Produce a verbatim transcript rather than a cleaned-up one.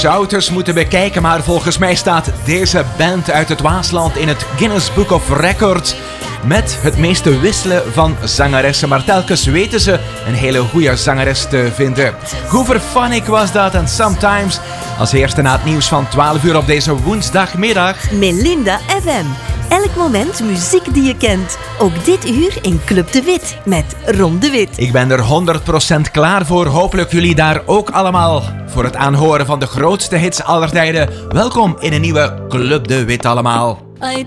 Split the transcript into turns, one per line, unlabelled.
zou het eens moeten bekijken, maar volgens mij staat deze band uit het Waasland in het Guinness Book of Records met het meeste wisselen van zangeressen. Maar telkens weten ze een hele goede zangeres te vinden. Hooverphonic was dat en Sometimes. Als eerste na het nieuws van twaalf uur op deze woensdagmiddag.
Melinda F M. Elk moment muziek die je kent. Ook dit uur in Club de Wit met Ron de Wit.
Ik ben er honderd procent klaar voor. Hopelijk jullie daar ook allemaal. Voor het aanhoren van de grootste hits aller tijden. Welkom in een nieuwe Club de Wit allemaal.